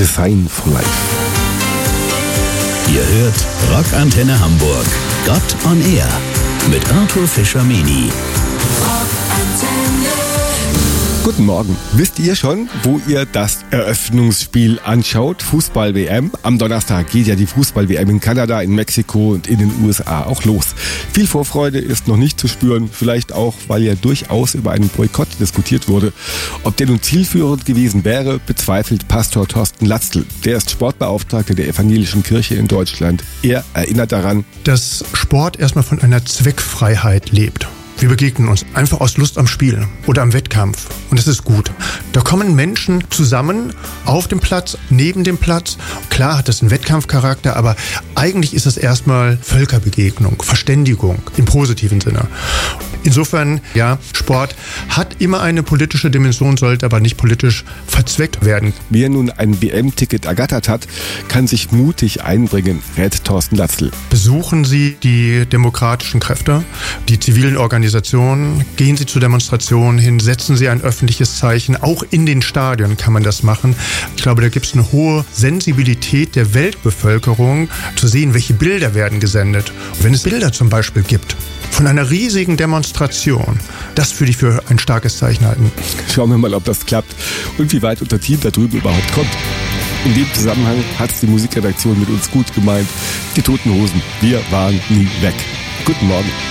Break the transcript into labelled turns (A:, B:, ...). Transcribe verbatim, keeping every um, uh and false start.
A: Design for Life.
B: Ihr hört Rockantenne Hamburg. Gott on Air mit Arthur Fischer-Meni.
A: Guten Morgen. Wisst ihr schon, wo ihr das Eröffnungsspiel anschaut? Fußball-W M. Am Donnerstag geht ja die Fußball-W M in Kanada, in Mexiko und in den U S A auch los. Viel Vorfreude ist noch nicht zu spüren, vielleicht auch, weil ja durchaus über einen Boykott diskutiert wurde. Ob der nun zielführend gewesen wäre, bezweifelt Pastor Thorsten Latzl. Der ist Sportbeauftragter der Evangelischen Kirche in Deutschland. Er erinnert daran,
C: dass Sport erstmal von einer Zweckfreiheit lebt. Wir begegnen uns einfach aus Lust am Spiel oder am Wettkampf. Und das ist gut. Da kommen Menschen zusammen auf dem Platz, neben dem Platz. Klar hat das einen Wettkampfcharakter, aber eigentlich ist es erstmal Völkerbegegnung, Verständigung im positiven Sinne. Insofern, ja, Sport hat immer eine politische Dimension, sollte aber nicht politisch verzweckt werden.
A: Wer nun ein W M-Ticket ergattert hat, kann sich mutig einbringen, rät Thorsten Latzl.
C: Besuchen Sie die demokratischen Kräfte, die zivilen Organisationen, gehen Sie zu Demonstrationen hin, setzen Sie ein öffentliches Zeichen. Auch in den Stadien kann man das machen. Ich glaube, da gibt es eine hohe Sensibilität der Weltbevölkerung, zu sehen, welche Bilder werden gesendet. Und wenn es Bilder zum Beispiel gibt von einer riesigen Demonstration, das würde ich für ein starkes Zeichen halten.
A: Schauen wir mal, ob das klappt und wie weit unser Team da drüben überhaupt kommt. In dem Zusammenhang hat es die Musikredaktion mit uns gut gemeint. Die Toten Hosen, wir waren nie weg. Guten Morgen.